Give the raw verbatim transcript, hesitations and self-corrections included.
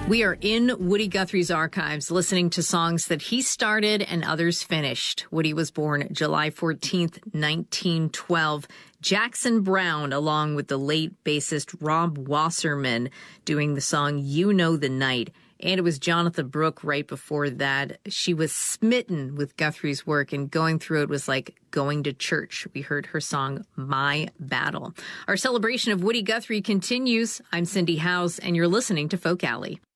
We are in Woody Guthrie's archives, listening to songs that he started and others finished. Woody was born July fourteenth, nineteen twelve. Jackson Browne, along with the late bassist Rob Wasserman, doing the song You Know the Night. And it was Jonatha Brooke right before that. She was smitten with Guthrie's work, and going through it was like going to church. We heard her song, My Battle. Our celebration of Woody Guthrie continues. I'm Cindy House, and you're listening to Folk Alley.